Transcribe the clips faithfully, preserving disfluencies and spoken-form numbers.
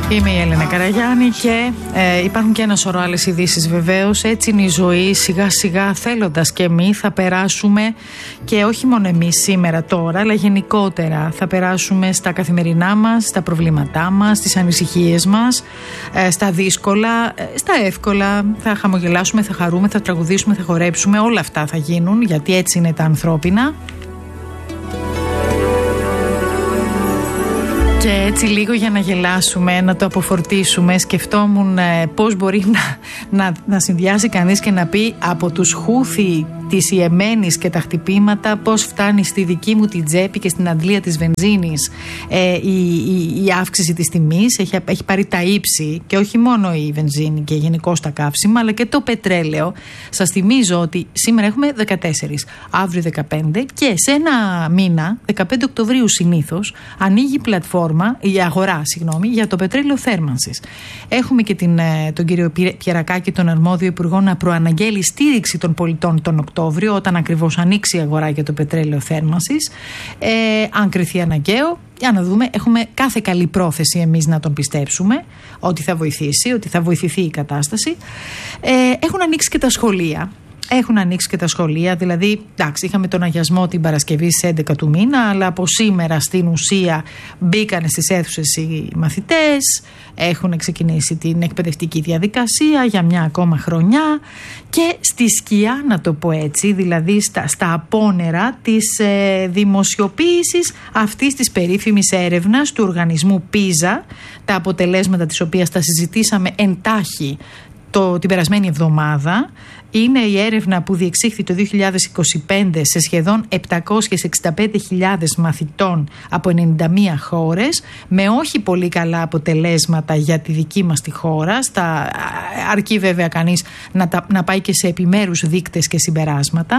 Είμαι η Έλενα Καραγιάννη και ε, υπάρχουν και ένα σωρό άλλες ειδήσεις βεβαίως. Έτσι είναι η ζωή, σιγά σιγά θέλοντας και εμείς θα περάσουμε, και όχι μόνο εμείς σήμερα τώρα, αλλά γενικότερα θα περάσουμε στα καθημερινά μας, στα προβλήματά μας, στις ανησυχίες μας, ε, στα δύσκολα, ε, στα εύκολα. Θα χαμογελάσουμε, θα χαρούμε, θα τραγουδήσουμε, θα χορέψουμε, όλα αυτά θα γίνουν, γιατί έτσι είναι τα ανθρώπινα. Και έτσι λίγο για να γελάσουμε, να το αποφορτίσουμε, σκεφτόμουν ε, πώς μπορεί να, να, να συνδυάσει κανείς και να πει από τους Χούθη της Ιεμένης και τα χτυπήματα πώς φτάνει στη δική μου την τσέπη και στην αντλία της βενζίνης ε, η, η, η αύξηση της τιμής. Έχει, έχει πάρει τα ύψη, και όχι μόνο η βενζίνη και γενικώς τα καύσιμα, αλλά και το πετρέλαιο. Σας θυμίζω ότι σήμερα έχουμε δεκατέσσερις, αύριο δεκαπέντε, και σε ένα μήνα, δεκαπέντε Οκτωβρίου συνήθως, ανοίγει η πλατφόρμα, η αγορά, συγγνώμη, για το πετρέλαιο θέρμανσης. Έχουμε και την, τον κύριο Πιερακάκη, τον αρμόδιο υπουργό, να προαναγγέλει στήριξη των πολιτών τον Οκτώβριο, όταν ακριβώς ανοίξει η αγορά για το πετρέλαιο θέρμανσης. Ε, αν κριθεί αναγκαίο, για να δούμε, έχουμε κάθε καλή πρόθεση εμείς να τον πιστέψουμε ότι θα βοηθήσει, ότι θα βοηθηθεί η κατάσταση. Ε, έχουν ανοίξει και τα σχολεία. Έχουν ανοίξει και τα σχολεία, δηλαδή, εντάξει, είχαμε τον αγιασμό την Παρασκευή στις έντεκα του μήνα, αλλά από σήμερα στην ουσία μπήκαν στις αίθουσες οι μαθητές, έχουν ξεκινήσει την εκπαιδευτική διαδικασία για μια ακόμα χρονιά, και στη σκιά, να το πω έτσι, δηλαδή στα, στα απόνερα της ε, δημοσιοποίησης αυτής της περίφημης έρευνας του οργανισμού Πίζα, τα αποτελέσματα της οποίας τα συζητήσαμε εντάχει το, την περασμένη εβδομάδα. Είναι η έρευνα που διεξήχθη το δύο χιλιάδες είκοσι πέντε σε σχεδόν επτακόσιες εξήντα πέντε χιλιάδες μαθητών από ενενήντα μία χώρες, με όχι πολύ καλά αποτελέσματα για τη δική μας τη χώρα. Στα, αρκεί βέβαια κανείς να, τα, να πάει και σε επιμέρους δείκτες και συμπεράσματα.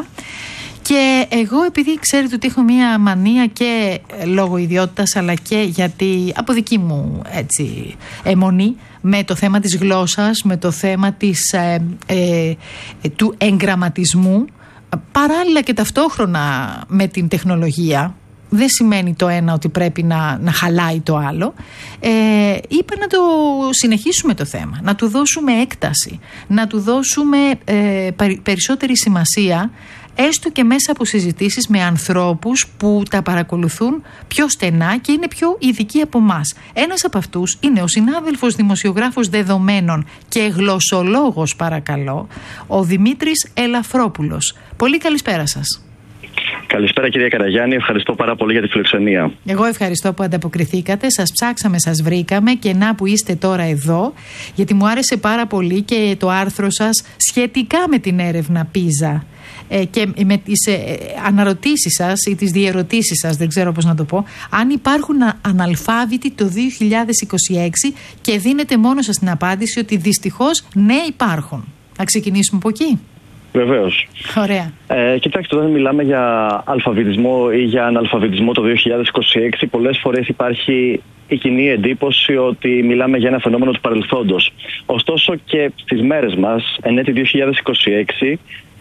Και εγώ, επειδή ξέρετε ότι έχω μία μανία και λόγω ιδιότητας, αλλά και γιατί από δική μου έτσι αιμονή με το θέμα της γλώσσας, με το θέμα της, ε, ε, του εγγραμματισμού, παράλληλα και ταυτόχρονα με την τεχνολογία, δεν σημαίνει το ένα ότι πρέπει να, να χαλάει το άλλο, ε, είπα να το συνεχίσουμε το θέμα, να του δώσουμε έκταση, να του δώσουμε ε, περισσότερη σημασία, έστω και μέσα από συζητήσεις με ανθρώπους που τα παρακολουθούν πιο στενά και είναι πιο ειδικοί από εμάς. Ένας από αυτούς είναι ο συνάδελφος δημοσιογράφος δεδομένων και γλωσσολόγος, παρακαλώ, ο Δημήτρης Ελαφρόπουλος. Πολύ καλησπέρα σας. Καλησπέρα κυρία Καραγιάννη, ευχαριστώ πάρα πολύ για τη φιλοξενία. Εγώ ευχαριστώ που ανταποκριθήκατε, σας ψάξαμε, σας βρήκαμε, και να που είστε τώρα εδώ, γιατί μου άρεσε πάρα πολύ και το άρθρο σας σχετικά με την έρευνα Πίζα. Ε, και με τις ε, αναρωτήσεις σας ή τις διερωτήσεις σας, δεν ξέρω πώς να το πω, αν υπάρχουν αναλφάβητοι το δύο χιλιάδες είκοσι έξι, και δίνετε μόνο σας την απάντηση ότι δυστυχώς ναι, υπάρχουν. Να ξεκινήσουμε από εκεί. Βεβαίως. Ωραία. Ε, κοιτάξτε, όταν μιλάμε για αλφαβητισμό ή για αναλφαβητισμό το δύο χιλιάδες είκοσι έξι, πολλές φορές υπάρχει η κοινή εντύπωση ότι μιλάμε για ένα φαινόμενο του παρελθόντος. Ωστόσο και στις μέρες μας, εν έτη δύο χιλιάδες είκοσι έξι,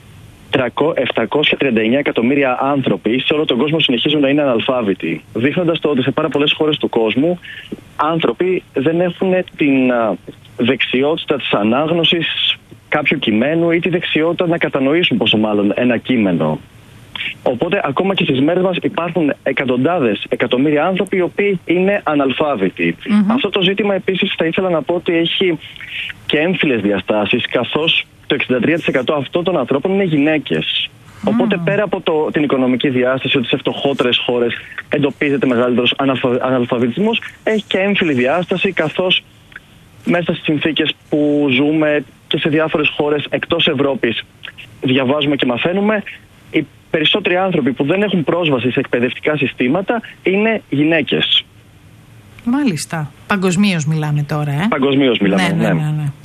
επτακόσια τριάντα εννέα εκατομμύρια άνθρωποι σε όλο τον κόσμο συνεχίζουν να είναι αναλφάβητοι, δείχνοντας το ότι σε πάρα πολλές χώρες του κόσμου άνθρωποι δεν έχουν την δεξιότητα της ανάγνωσης κάποιου κειμένου ή τη δεξιότητα να κατανοήσουν πόσο μάλλον ένα κείμενο. Οπότε ακόμα και στις μέρες μας υπάρχουν εκατοντάδες εκατομμύρια άνθρωποι οι οποίοι είναι αναλφάβητοι. Mm-hmm. Αυτό το ζήτημα επίσης θα ήθελα να πω ότι έχει και έμφυλες διαστάσεις, καθώς το εξήντα τρία τοις εκατό αυτών των ανθρώπων είναι γυναίκες. Mm. Οπότε πέρα από το, την οικονομική διάσταση, ότι σε φτωχότερες χώρες εντοπίζεται μεγαλύτερος αναλφα, αναλφαβητισμός, έχει και έμφυλη διάσταση, καθώς μέσα στις συνθήκες που ζούμε και σε διάφορες χώρες εκτός Ευρώπης διαβάζουμε και μαθαίνουμε, οι περισσότεροι άνθρωποι που δεν έχουν πρόσβαση σε εκπαιδευτικά συστήματα είναι γυναίκες. Μάλιστα. Παγκοσμίως μιλάμε τώρα, ε. Παγκοσμίως μιλάμε, ναι. ναι, ναι, ναι.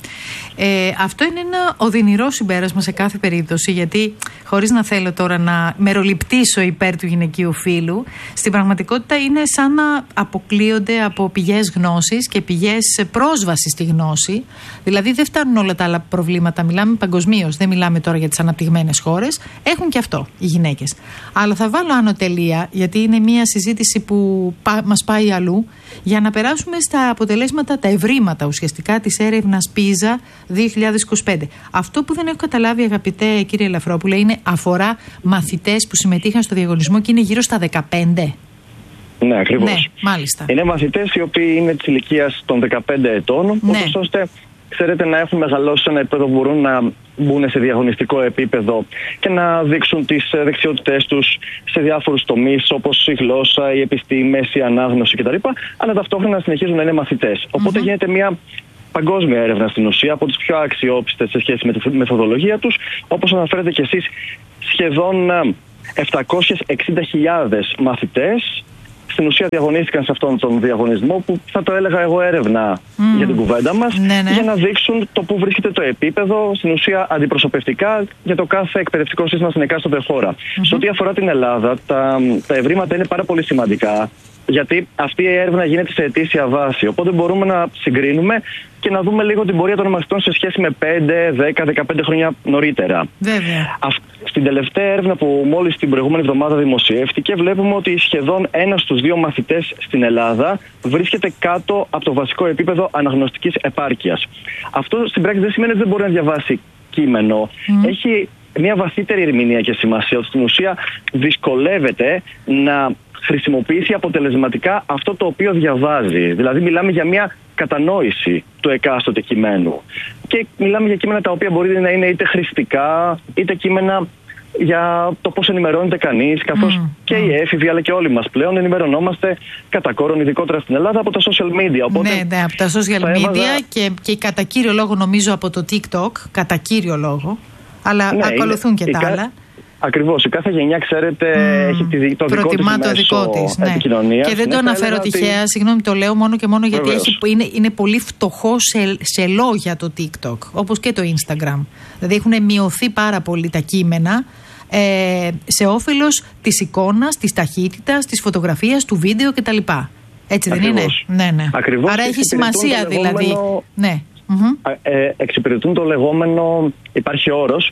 Ε, αυτό είναι ένα οδυνηρό συμπέρασμα σε κάθε περίπτωση, γιατί χωρίς να θέλω τώρα να μεροληπτήσω υπέρ του γυναικείου φύλου, στην πραγματικότητα είναι σαν να αποκλείονται από πηγές γνώσης και πηγές πρόσβασης στη γνώση. Δηλαδή δεν φτάνουν όλα τα άλλα προβλήματα, μιλάμε παγκοσμίως, δεν μιλάμε τώρα για τις αναπτυγμένες χώρες, έχουν και αυτό οι γυναίκες. Αλλά θα βάλω άνω τελεία, γιατί είναι μια συζήτηση που μας πάει αλλού, για να περάσουμε στα αποτελέσματα, τα ευρήματα ουσιαστικά της έρευνας πίζα δύο χιλιάδες είκοσι πέντε. Αυτό που δεν έχω καταλάβει, αγαπητέ κύριε Ελαφρόπουλε, είναι αφορά μαθητές που συμμετείχαν στο διαγωνισμό και είναι γύρω στα δεκαπέντε. Ναι, ακριβώς. Ναι, μάλιστα. Είναι μαθητές οι οποίοι είναι της ηλικίας των δεκαπέντε ετών, ναι. ώστε ξέρετε, να έχουν μεγαλώσει σε ένα επίπεδο που μπορούν να μπουν σε διαγωνιστικό επίπεδο και να δείξουν τις δεξιότητές τους σε διάφορους τομείς, όπως η γλώσσα, οι επιστήμες, η ανάγνωση κτλ. Αλλά ταυτόχρονα να συνεχίζουν να είναι μαθητές. Οπότε mm-hmm. γίνεται μια παγκόσμια έρευνα στην ουσία, από τις πιο αξιόπιστες σε σχέση με τη μεθοδολογία τους. Όπως αναφέρετε κι εσείς, σχεδόν επτακόσιες εξήντα χιλιάδες μαθητές στην ουσία διαγωνίστηκαν σε αυτόν τον διαγωνισμό, που θα το έλεγα εγώ έρευνα mm. για την κουβέντα μας, ναι, ναι. για να δείξουν το πού βρίσκεται το επίπεδο, στην ουσία αντιπροσωπευτικά, για το κάθε εκπαιδευτικό σύστημα στην εκάστοτε χώρα. Mm-hmm. Σε ό,τι αφορά την Ελλάδα, τα, τα ευρήματα είναι πάρα πολύ σημαντικά, γιατί αυτή η έρευνα γίνεται σε ετήσια βάση. Οπότε μπορούμε να συγκρίνουμε και να δούμε λίγο την πορεία των μαθητών σε σχέση με πέντε, δέκα, δεκαπέντε χρόνια νωρίτερα. Βέβαια. Στην τελευταία έρευνα που μόλις την προηγούμενη εβδομάδα δημοσιεύτηκε, βλέπουμε ότι σχεδόν ένας στους δύο μαθητές στην Ελλάδα βρίσκεται κάτω από το βασικό επίπεδο αναγνωστικής επάρκειας. Αυτό στην πράξη δεν σημαίνει ότι δεν μπορεί να διαβάσει κείμενο. Mm. Έχει μια βαθύτερη ερμηνεία και σημασία, ότι στην ουσία δυσκολεύεται να χρησιμοποιήσει αποτελεσματικά αυτό το οποίο διαβάζει. Δηλαδή μιλάμε για μια κατανόηση του εκάστοτε κειμένου. Και μιλάμε για κείμενα τα οποία μπορεί να είναι είτε χρηστικά, είτε κείμενα για το πώς ενημερώνεται κανείς, καθώς mm, και mm. οι έφηβοι αλλά και όλοι μας πλέον ενημερωνόμαστε κατά κόρον, ειδικότερα στην Ελλάδα, από τα social media. Οπότε ναι, ναι, από τα social media έβαζα... και, και κατά κύριο λόγο νομίζω από το TikTok, κατά κύριο λόγο, αλλά ναι, ακολουθούν είναι, και τα κα... άλλα. Ακριβώς. Η κάθε γενιά, ξέρετε, mm. έχει το δικό της μέσο δικό της, ναι. επικοινωνίας. Και δεν ναι, το αναφέρω τυχαία, ότι... συγγνώμη, το λέω μόνο και μόνο γιατί έχει, είναι, είναι πολύ φτωχό σε, σε λόγια το TikTok, όπως και το Instagram. Δηλαδή έχουν μειωθεί πάρα πολύ τα κείμενα ε, σε όφελος της εικόνας, της ταχύτητας, της φωτογραφίας, του βίντεο κτλ. Έτσι δεν Ακριβώς. είναι? Ναι, ναι. Ακριβώς. Άρα έχει σημασία λεγόμενο... δηλαδή. Ναι. Mm-hmm. Ε, εξυπηρετούν το λεγόμενο, υπάρχει όρος,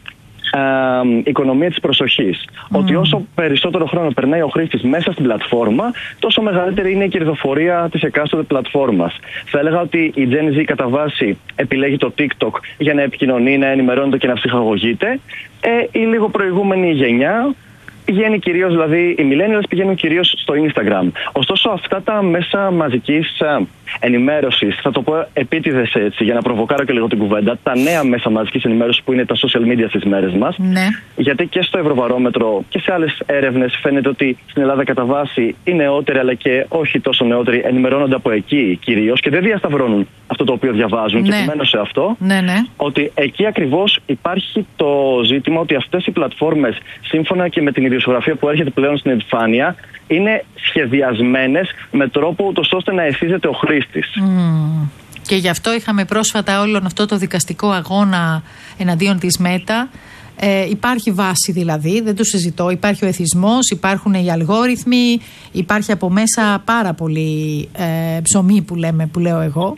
Ε, οικονομία της προσοχής. Mm. Ότι όσο περισσότερο χρόνο περνάει ο χρήστης μέσα στην πλατφόρμα, τόσο μεγαλύτερη είναι η κερδοφορία της εκάστοτε πλατφόρμας. Θα έλεγα ότι η Gen Z κατά βάση επιλέγει το TikTok για να επικοινωνεί, να ενημερώνεται και να ψυχαγωγείται. Ε, η λίγο προηγούμενη γενιά πηγαίνει κυρίως, δηλαδή οι millennials πηγαίνουν κυρίως στο Instagram. Ωστόσο αυτά τα μέσα μαζικής ενημέρωσης, θα το πω επίτηδες έτσι για να προβοκάρω και λίγο την κουβέντα, τα νέα μέσα μαζικής ενημέρωσης που είναι τα social media στις μέρες μας, ναι. γιατί και στο Ευρωβαρόμετρο και σε άλλες έρευνες φαίνεται ότι στην Ελλάδα κατά βάση οι νεότεροι αλλά και όχι τόσο νεότεροι ενημερώνονται από εκεί κυρίως και δεν διασταυρώνουν αυτό το οποίο διαβάζουν, ναι. και επιμένω σε αυτό, ναι, ναι. ότι εκεί ακριβώς υπάρχει το ζήτημα ότι αυτές οι πλατφόρμες, σύμφωνα και με την ιδιοσιογραφία που έρχεται πλέον στην επιφάνεια, είναι σχεδιασμένες με τρόπο ούτως ώστε να αισθίζεται ο χρήστης. Mm. Και γι' αυτό είχαμε πρόσφατα όλον αυτό το δικαστικό αγώνα εναντίον της Μέτα. Ε, υπάρχει βάση δηλαδή, δεν το συζητώ. Υπάρχει ο εθισμός, υπάρχουν οι αλγόριθμοι, υπάρχει από μέσα πάρα πολύ ε, ψωμί που, λέμε, που λέω εγώ.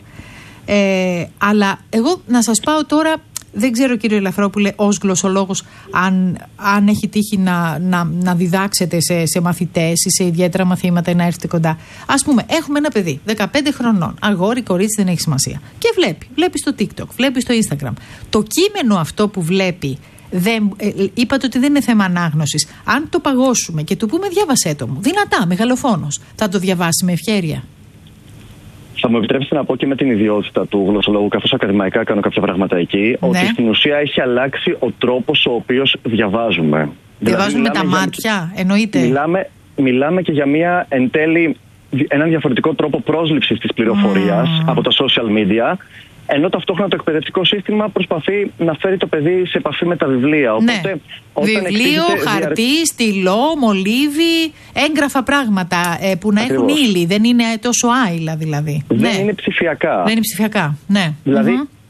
Ε, αλλά εγώ να σας πάω τώρα, δεν ξέρω κύριε Ελαφρόπουλε ως γλωσσολόγος αν, αν έχει τύχει να, να, να διδάξετε σε, σε μαθητές ή σε ιδιαίτερα μαθήματα ή να έρθετε κοντά. Ας πούμε έχουμε ένα παιδί δεκαπέντε χρονών, αγόρι, κορίτσι, δεν έχει σημασία, και βλέπει, βλέπει στο TikTok, βλέπει στο Instagram. Το κείμενο αυτό που βλέπει, δεν, ε, είπατε ότι δεν είναι θέμα ανάγνωσης. Αν το παγώσουμε και του πούμε διάβασέ το μου δυνατά, μεγαλοφόνος, θα το διαβάσει με ευχέρεια? Θα μου επιτρέψετε να πω και με την ιδιότητα του γλωσσολόγου, καθώς ακαδημαϊκά κάνω κάποια πράγματα εκεί, ναι. ότι στην ουσία έχει αλλάξει ο τρόπος ο οποίος διαβάζουμε. Διαβάζουμε δηλαδή, με τα μάτια, για... εννοείται. Μιλάμε, μιλάμε και για μια εν τέλει, έναν διαφορετικό τρόπο πρόσληψης της πληροφορίας mm. από τα social media, ενώ ταυτόχρονα το εκπαιδευτικό σύστημα προσπαθεί να φέρει το παιδί σε επαφή με τα βιβλία. Οπότε, ναι. όταν βιβλίο, χαρτί, διαρ... στυλό, μολύβι, έγγραφα πράγματα ε, που να Ακριβώς. έχουν ύλη. Δεν είναι τόσο άειλα δηλαδή. Δεν ναι. είναι ψηφιακά. Δεν είναι ψηφιακά, ναι. Δηλαδή, mm-hmm.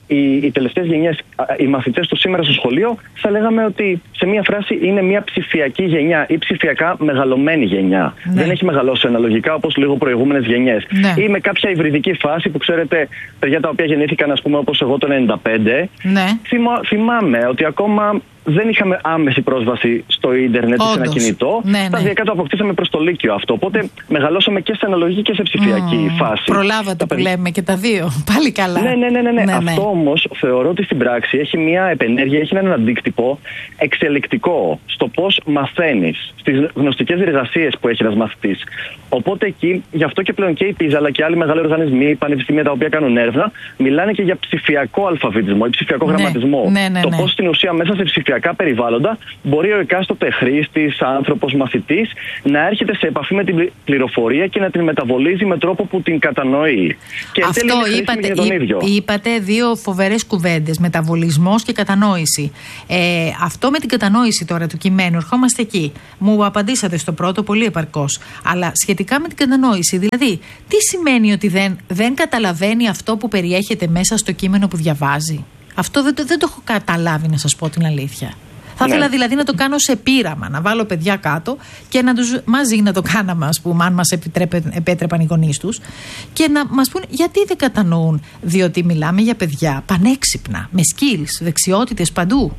οι, οι τελευταίες γενιές, οι μαθητές του σήμερα στο σχολείο, θα λέγαμε ότι σε μία φράση είναι μία ψηφιακή γενιά ή ψηφιακά μεγαλωμένη γενιά. Ναι. Δεν έχει μεγαλώσει αναλογικά όπως λίγο προηγούμενες γενιές. Ναι. Ή με κάποια υβριδική φάση που ξέρετε, παιδιά τα οποία γεννήθηκαν, ας πούμε, όπως εγώ το ενενήντα πέντε. Ναι. Θυμά, θυμάμαι ότι ακόμα δεν είχαμε άμεση πρόσβαση στο ίντερνετ ή σε ένα κινητό. Ναι, σταδιακά ναι. το αποκτήσαμε προς το Λύκειο αυτό. Οπότε μεγαλώσαμε και σε αναλογική και σε ψηφιακή mm, φάση. Προλάβατε που λέμε και τα δύο. Πάλι καλά. Ναι, ναι, ναι. ναι, ναι. ναι αυτό ναι. όμως θεωρώ ότι στην πράξη έχει μια επενέργεια, έχει έναν αντίκτυπο εξελικτικό στο πώς μαθαίνεις, στις γνωστικές διεργασίες που έχει ένας μαθητής. Οπότε εκεί, γι' αυτό και πλέον και η Πίζα αλλά και άλλοι μεγάλοι οργανισμοί, πανεπιστήμια τα οποία κάνουν έρευνα, μιλάνε και για ψηφιακό αλφαβητισμό ή ψηφιακό ναι, γραμματισμό. Ναι, ναι, ναι. Το πώς στην ουσία μέσα σε ψηφιακά περιβάλλοντα μπορεί ο εκάστοτε χρήστης, άνθρωπος, μαθητής να έρχεται σε επαφή με την πληροφορία και να την μεταβολίζει με τρόπο που την κατανοεί. Και αυτό είπατε, για τον εί, ίδιο. είπατε δύο φοβερές κουβέντες, μεταβολισμός και κατανόηση. Ε, αυτό με την κατανόηση τώρα του κειμένου, ερχόμαστε εκεί. Μου απαντήσατε στο πρώτο πολύ επαρκώς. Αλλά σχετικά με την κατανόηση, δηλαδή, τι σημαίνει ότι δεν, δεν καταλαβαίνει αυτό που περιέχεται μέσα στο κείμενο που διαβάζει? Αυτό δεν το, δεν το έχω καταλάβει, να σας πω την αλήθεια. Θα ήθελα ναι. δηλαδή να το κάνω σε πείραμα, να βάλω παιδιά κάτω και να τους μαζί να το κάναμε, ας πούμε, αν μας επέτρεπαν οι γονείς τους, και να μας πούν γιατί δεν κατανοούν. Διότι μιλάμε για παιδιά πανέξυπνα, με skills, δεξιότητες παντού.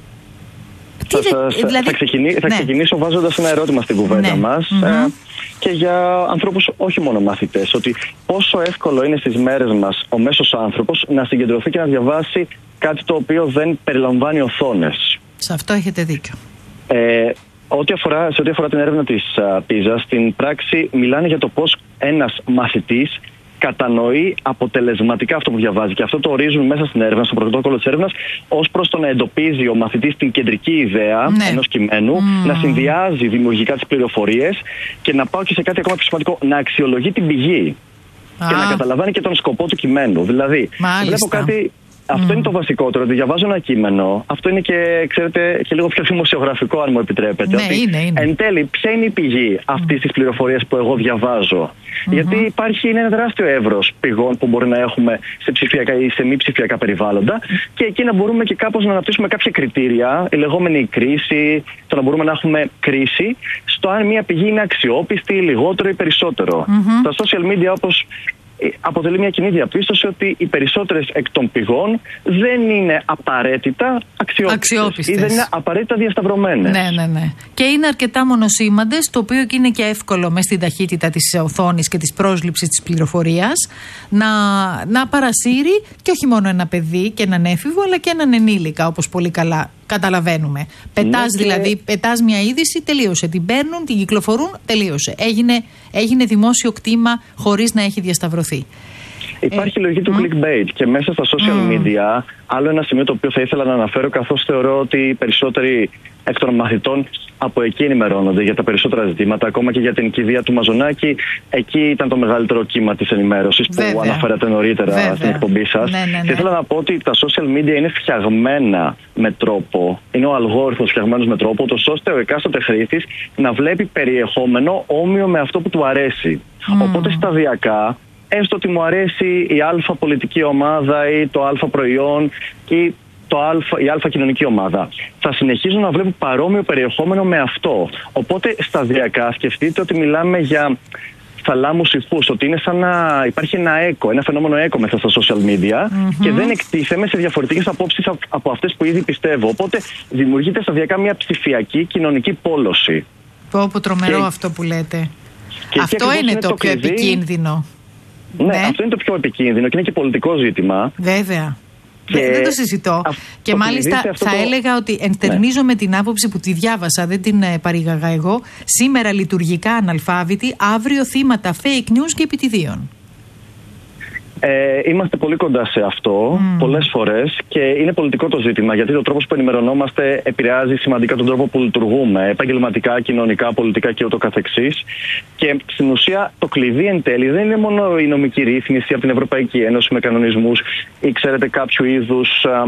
Θα, δε, θα, δηλαδή, θα, ξεκινήσω, θα ναι. ξεκινήσω βάζοντας ένα ερώτημα στην κουβέντα ναι. μας mm-hmm. ε, και για ανθρώπους, όχι μόνο μαθητές, ότι πόσο εύκολο είναι στις μέρες μας ο μέσος άνθρωπος να συγκεντρωθεί και να διαβάσει κάτι το οποίο δεν περιλαμβάνει οθόνες. Σε αυτό έχετε δίκιο. Ε, ό,τι αφορά, σε ό,τι αφορά την έρευνα της Πίζα, στην πράξη μιλάνε για το πώς ένας μαθητής κατανοεί αποτελεσματικά αυτό που διαβάζει. Και αυτό το ορίζουν μέσα στην έρευνα, στο πρωτόκολλο της έρευνας, ως προς το να εντοπίζει ο μαθητής την κεντρική ιδέα ναι. ενός κειμένου, mm. να συνδυάζει δημιουργικά τις πληροφορίες και να πάω και σε κάτι ακόμα πιο σημαντικό, να αξιολογεί την πηγή ah. και να καταλαβαίνει και τον σκοπό του κειμένου. Δηλαδή, Μάλιστα. βλέπω κάτι. Αυτό mm. είναι το βασικότερο, ότι διαβάζω ένα κείμενο. Αυτό είναι και, ξέρετε, και λίγο πιο δημοσιογραφικό, αν μου επιτρέπετε. Ναι, ότι είναι, είναι. Εν τέλει, ποια είναι η πηγή αυτής mm. της πληροφορίας που εγώ διαβάζω? Mm-hmm. Γιατί υπάρχει είναι ένα τεράστιο εύρος πηγών που μπορεί να έχουμε σε ψηφιακά ή σε μη ψηφιακά περιβάλλοντα, και εκεί να μπορούμε και κάπως να αναπτύσσουμε κάποια κριτήρια, η λεγόμενη κρίση, το να μπορούμε να έχουμε κρίση στο αν μια πηγή είναι αξιόπιστη, λιγότερο ή περισσότερο. Mm-hmm. Τα social media, όπως αποτελεί μια κοινή διαπίστωση ότι οι περισσότερες εκ των πηγών δεν είναι απαραίτητα αξιόπιστες, αξιόπιστες. ή δεν είναι απαραίτητα διασταυρωμένες. Ναι, ναι, ναι. Και είναι αρκετά μονοσήμαντες, το οποίο και είναι και εύκολο μες στην ταχύτητα της οθόνης και της πρόσληψης της πληροφορίας να, να παρασύρει και όχι μόνο ένα παιδί και έναν έφηβο, αλλά και έναν ενήλικα, όπως πολύ καλά καταλαβαίνουμε. Πετάς ναι, δηλαδή, και... πετάς μια είδηση, τελείωσε. Την παίρνουν, την κυκλοφορούν, τελείωσε. Έγινε, έγινε δημόσιο κτήμα χωρίς να έχει διασταυρωθεί. Υπάρχει η λογική του mm. clickbait και μέσα στα social mm. media, άλλο ένα σημείο το οποίο θα ήθελα να αναφέρω, καθώς θεωρώ ότι οι περισσότεροι εκ των μαθητών από εκεί ενημερώνονται για τα περισσότερα ζητήματα, ακόμα και για την κηδεία του Μαζονάκη. Εκεί ήταν το μεγαλύτερο κύμα της ενημέρωσης που Βέβαια. αναφέρατε νωρίτερα Βέβαια. στην εκπομπή σας. Ναι, ναι, ναι. Και ήθελα να πω ότι τα social media είναι φτιαγμένα με τρόπο, είναι ο αλγόριθμος φτιαγμένος με τρόπο, ώστε ο εκάστοτε χρήστης να βλέπει περιεχόμενο όμοιο με αυτό που του αρέσει. Mm. Οπότε σταδιακά, έστω ότι μου αρέσει η α πολιτική ομάδα ή το α προϊόν ή το α, η α κοινωνική ομάδα, θα συνεχίζω να βλέπω παρόμοιο περιεχόμενο με αυτό. Οπότε σταδιακά σκεφτείτε ότι μιλάμε για θαλάμους υφούς, ότι είναι σαν να υπάρχει ένα έκο, ένα φαινόμενο έκο μέσα στα social media mm-hmm. και δεν εκτίθεμαι σε διαφορετικές απόψεις από αυτές που ήδη πιστεύω. Οπότε δημιουργείται σταδιακά μια ψηφιακή κοινωνική πόλωση. Πω πω τρομερό και... αυτό που λέτε. Και αυτό είναι, είναι το, το πιο κλειδί... επικίνδυνο. Ναι, ναι, αυτό είναι το πιο επικίνδυνο και είναι και πολιτικό ζήτημα. Βέβαια. Δεν, δεν το συζητώ. Α, και το μάλιστα θα το... έλεγα ότι ενστερνίζω με ναι. την άποψη που τη διάβασα, δεν την ε, παρήγαγα εγώ. Σήμερα λειτουργικά αναλφάβητοι, αύριο θύματα fake news και επιτιδίων. Ε, είμαστε πολύ κοντά σε αυτό mm. πολλές φορές και είναι πολιτικό το ζήτημα, γιατί ο τρόπος που ενημερωνόμαστε επηρεάζει σημαντικά τον τρόπο που λειτουργούμε επαγγελματικά, κοινωνικά, πολιτικά και ούτω καθεξής. Και στην ουσία το κλειδί εν τέλει δεν είναι μόνο η νομική ρύθμιση από την Ευρωπαϊκή Ένωση με κανονισμούς ή ξέρετε κάποιο είδους α,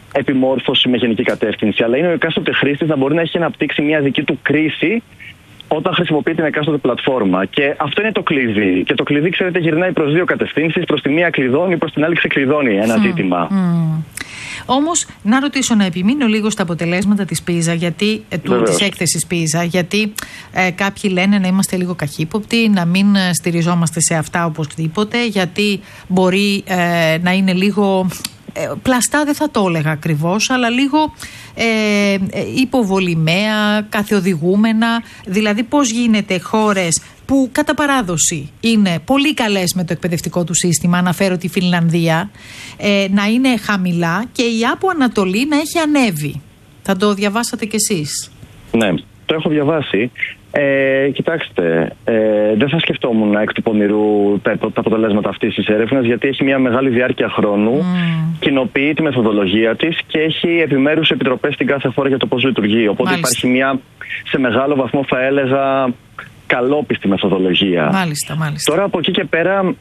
επιμόρφωση με γενική κατεύθυνση, αλλά είναι ο εκάστοτε χρήστης να μπορεί να έχει αναπτύξει μια δική του κρίση όταν χρησιμοποιεί την εκάστοτε πλατφόρμα. Και αυτό είναι το κλειδί. Και το κλειδί, ξέρετε, γυρνάει προς δύο κατευθύνσεις. Προς τη μία κλειδώνει, προς την άλλη ξεκλειδώνει ένα mm. ζήτημα. Mm. Όμως, να ρωτήσω, να επιμείνω λίγο στα αποτελέσματα της πίζα, γιατί, ε, του, της έκθεσης πίζα, γιατί ε, κάποιοι λένε να είμαστε λίγο καχύποπτοι, να μην ε, στηριζόμαστε σε αυτά οπωσδήποτε, γιατί μπορεί ε, να είναι λίγο... Ε, πλαστά δεν θα το έλεγα ακριβώς, αλλά λίγο ε, ε, υποβολημαία, καθεοδηγούμενα. Δηλαδή πώς γίνεται χώρες που κατά παράδοση είναι πολύ καλές με το εκπαιδευτικό του σύστημα, αναφέρω τη Φινλανδία, ε, να είναι χαμηλά και η Άπο Ανατολή να έχει ανέβει. Θα το διαβάσατε κι εσείς? Ναι, το έχω διαβάσει. Ε, κοιτάξτε, ε, δεν θα σκεφτόμουν εκ του πονηρού τα, τα αποτελέσματα αυτής της έρευνας, γιατί έχει μια μεγάλη διάρκεια χρόνου, mm. κοινοποιεί τη μεθοδολογία της και έχει επιμέρους επιτροπές στην κάθε χώρα για το πώς λειτουργεί. Οπότε μάλιστα, υπάρχει μια, σε μεγάλο βαθμό θα έλεγα, καλόπιστη μεθοδολογία. Μάλιστα, μάλιστα. Τώρα από εκεί και πέρα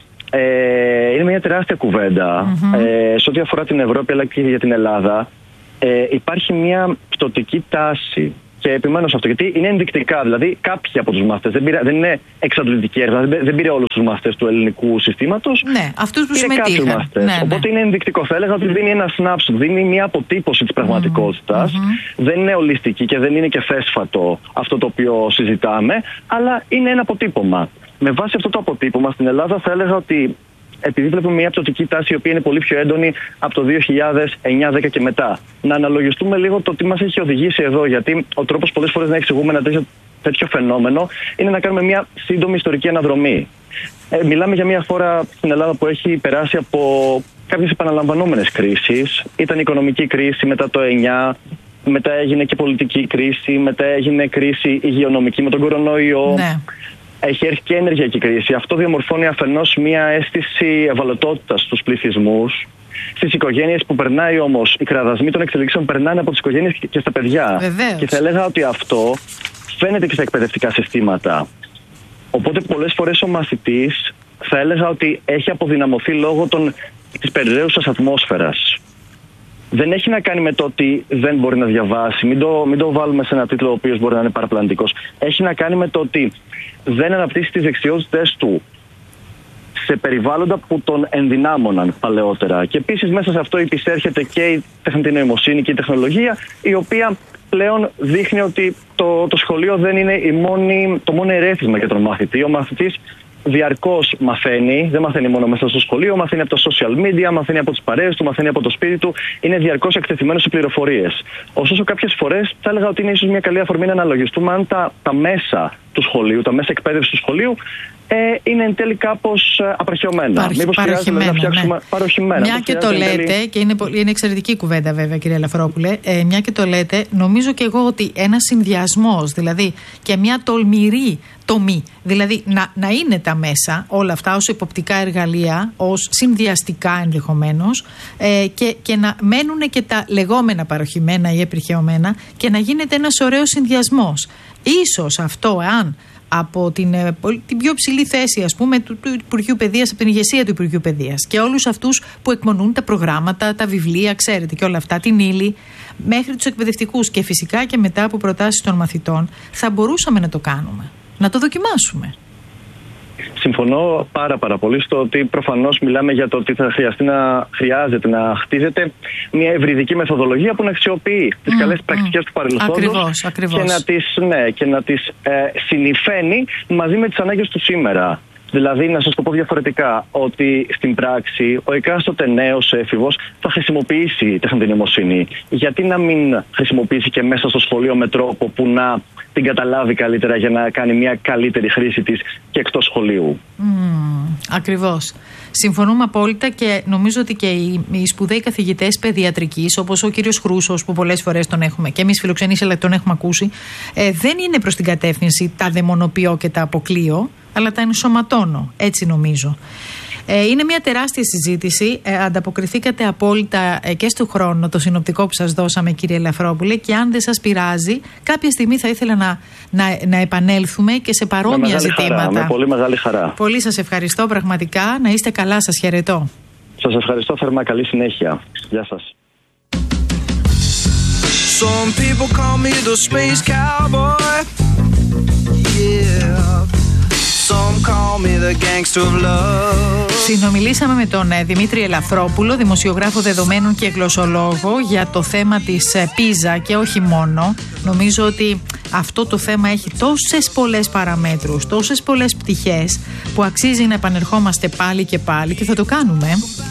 ε, είναι μια τεράστια κουβέντα mm-hmm. ε, σε ό,τι αφορά την Ευρώπη αλλά και για την Ελλάδα. Ε, υπάρχει μια πτωτική τάση. Και επιμένω σε αυτό, γιατί είναι ενδεικτικά. Δηλαδή, κάποιοι από τους μαθητές, δεν, δεν είναι εξαντλητική έρευνα, δεν, δεν πήρε όλους τους μαθητές του ελληνικού συστήματος. Ναι, αυτούς που συμμετείχαν. Ναι, ναι. Οπότε είναι ενδεικτικό. Θα έλεγα ότι δίνει ένα snapshot, δίνει μια αποτύπωση της πραγματικότητας. Mm-hmm. Δεν είναι ολιστική και δεν είναι και θέσφατο αυτό το οποίο συζητάμε, αλλά είναι ένα αποτύπωμα. Με βάση αυτό το αποτύπωμα στην Ελλάδα, θα έλεγα ότι, επειδή βλέπουμε μια πτωτική τάση η οποία είναι πολύ πιο έντονη από το δύο χιλιάδες εννιά δέκα και μετά, να αναλογιστούμε λίγο το τι μας έχει οδηγήσει εδώ. Γιατί ο τρόπος πολλές φορές να εξηγούμε ένα τέτοιο, τέτοιο φαινόμενο είναι να κάνουμε μια σύντομη ιστορική αναδρομή. Ε, μιλάμε για μια χώρα στην Ελλάδα που έχει περάσει από κάποιες επαναλαμβανόμενες κρίσεις. Ήταν η οικονομική κρίση μετά το εννιά, μετά έγινε και πολιτική κρίση, μετά έγινε κρίση υγειονομική με τον κορονοϊό. Ναι. Έχει έρθει και ενεργειακή κρίση. Αυτό διαμορφώνει αφενός μια αίσθηση ευαλωτότητας στους πληθυσμούς, στις οικογένειες, που περνάει όμως, οι κραδασμοί των εξελίξεων περνάνε από τις οικογένειες και στα παιδιά. Βεβαίως. Και θα έλεγα ότι αυτό φαίνεται και στα εκπαιδευτικά συστήματα. Οπότε πολλές φορές ο μαθητής, θα έλεγα ότι έχει αποδυναμωθεί λόγω των, της περιραίουσας ατμόσφαιρας. Δεν έχει να κάνει με το ότι δεν μπορεί να διαβάσει, μην το, μην το βάλουμε σε ένα τίτλο ο οποίος μπορεί να είναι παραπλανητικός. Έχει να κάνει με το ότι δεν αναπτύσσει τις δεξιότητες του σε περιβάλλοντα που τον ενδυνάμωναν παλαιότερα. Και επίσης μέσα σε αυτό υπησέρχεται και η τεχνητή νοημοσύνη και η τεχνολογία, η οποία πλέον δείχνει ότι το, το σχολείο δεν είναι η μόνη, το μόνο ερέθισμα για τον μαθητή. Ο μαθητής διαρκώς μαθαίνει, δεν μαθαίνει μόνο μέσα στο σχολείο, μαθαίνει από τα social media, μαθαίνει από τις παρέες του, μαθαίνει από το σπίτι του, είναι διαρκώς εκτεθειμένος σε πληροφορίες. Ωστόσο, κάποιες φορές θα έλεγα ότι είναι ίσως μια καλή αφορμή να αναλογιστούμε αν τα, τα μέσα του σχολείου, τα μέσα εκπαίδευσης του σχολείου ε, είναι εν τέλει κάπως απαρχαιωμένα. Μήπως χρειάζεται να φτιάξουμε, ναι, παροχημένα. Μια και το λέτε, τέλει... και είναι, είναι εξαιρετική κουβέντα βέβαια, κύριε Ελαφρόπουλε, ε, μια και το λέτε, νομίζω και εγώ ότι ένας συνδυασμός, δηλαδή και μια τολμηρή τομή, δηλαδή να, να είναι τα μέσα όλα αυτά ως υποπτικά εργαλεία, ως συνδυαστικά ενδεχομένως, ε, και, και να μένουν και τα λεγόμενα παροχημένα ή επερχαιωμένα και να γίνεται ένας ωραίος συνδυασμός. Ίσως αυτό, αν από την, την πιο ψηλή θέση, ας πούμε, του, του Υπουργείου Παιδείας, από την ηγεσία του Υπουργείου Παιδείας και όλους αυτούς που εκπονούν τα προγράμματα, τα βιβλία, ξέρετε, και όλα αυτά, την ύλη, μέχρι τους εκπαιδευτικούς και φυσικά και μετά από προτάσεις των μαθητών, θα μπορούσαμε να το κάνουμε, να το δοκιμάσουμε. Συμφωνώ πάρα πάρα πολύ στο ότι προφανώς μιλάμε για το ότι θα χρειαστεί να χρειάζεται να χτίζεται μια ευρυδική μεθοδολογία που να αξιοποιεί τις mm, καλές mm. πρακτικές του παρελθόντος ακριβώς, ακριβώς. και να τις, ναι, και να τις ε, συνυφαίνει μαζί με τις ανάγκες του σήμερα. Δηλαδή, να σας το πω διαφορετικά, ότι στην πράξη ο εκάστοτε νέος έφηβος θα χρησιμοποιήσει τεχνητή νοημοσύνη. Γιατί να μην χρησιμοποιήσει και μέσα στο σχολείο με τρόπο που να την καταλάβει καλύτερα για να κάνει μια καλύτερη χρήση της και εκτός σχολείου. Mm, ακριβώς. Συμφωνούμε απόλυτα και νομίζω ότι και οι, οι σπουδαίοι καθηγητές παιδιατρικής, όπως ο κύριος Χρούσος, που πολλές φορές τον έχουμε και εμείς φιλοξενήσει, αλλά τον έχουμε ακούσει, ε, δεν είναι προς την κατεύθυνση τα δαιμονοποιώ και τα αποκλείω, αλλά τα ενσωματώνω. Έτσι νομίζω. Ε, είναι μια τεράστια συζήτηση. Ε, ανταποκριθήκατε απόλυτα ε, και στο χρόνο, το συνοπτικό που σας δώσαμε, κύριε Ελαφρόπουλε, και αν δεν σας πειράζει, κάποια στιγμή θα ήθελα να, να, να επανέλθουμε και σε παρόμοια με ζητήματα. Χαρά, με πολύ μεγάλη χαρά. Πολύ σας ευχαριστώ πραγματικά. Να είστε καλά, σας χαιρετώ. Σας ευχαριστώ θερμά. Καλή συνέχεια. Γεια σας. Some people call me the space cowboy. Συνομιλήσαμε με τον Δημήτρη Ελαφρόπουλο, δημοσιογράφο δεδομένων και γλωσσολόγο, για το θέμα της πίζα και όχι μόνο. Νομίζω ότι αυτό το θέμα έχει τόσες πολλές παραμέτρους, τόσες πολλές πτυχές που αξίζει να επανερχόμαστε πάλι και πάλι και θα το κάνουμε.